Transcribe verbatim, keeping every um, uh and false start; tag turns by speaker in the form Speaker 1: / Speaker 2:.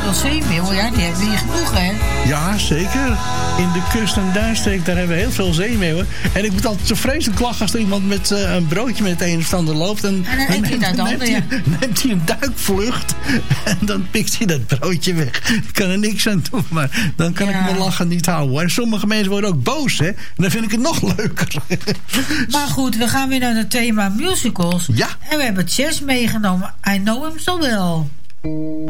Speaker 1: veel zeemeeuwen. Ja, die hebben we hier genoeg, hè?
Speaker 2: Ja, zeker. In de kust- en duinstreek, daar hebben we heel veel zeemeeuwen. En ik moet altijd zo vreselijk lachen als er iemand met uh, een broodje met het een of ander loopt. En,
Speaker 1: en dan eet hij dat dan, ja.
Speaker 2: Neemt hij een duikvlucht en dan pikt hij dat broodje weg. Ik kan er niks aan doen, maar dan kan ja. ik mijn lachen niet houden. En sommige mensen worden ook boos, hè. En dan vind ik het nog leuker.
Speaker 1: Maar goed, we gaan weer naar het thema musicals.
Speaker 2: Ja.
Speaker 1: En we hebben Chess meegenomen. I Know Him So Well.